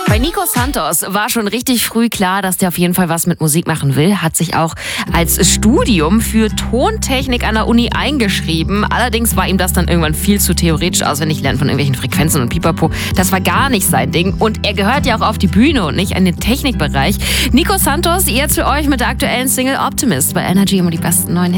Bei Nico Santos war schon richtig früh klar, dass der auf jeden Fall was mit Musik machen will. Hat sich auch als Studium für Tontechnik an der Uni eingeschrieben. Allerdings war ihm das dann irgendwann viel zu theoretisch auswendig lernen von irgendwelchen Frequenzen und Pipapo. Das war gar nicht sein Ding. Und er gehört ja auch auf die Bühne und nicht in den Technikbereich. Nico Santos, jetzt für euch mit der aktuellen Single Optimist bei Energy immer die besten neuen Hits.